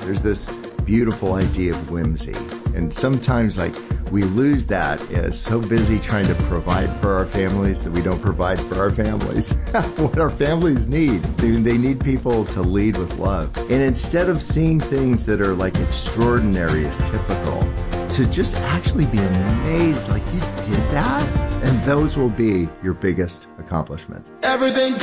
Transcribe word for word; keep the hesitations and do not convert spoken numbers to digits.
There's this beautiful idea of whimsy. And sometimes, like, we lose that as so busy trying to provide for our families that we don't provide for our families. What our families need. They, they need people to lead with love. And instead of seeing things that are like extraordinary as typical, to just actually be amazed, like, you did that? And those will be your biggest accomplishments. Everything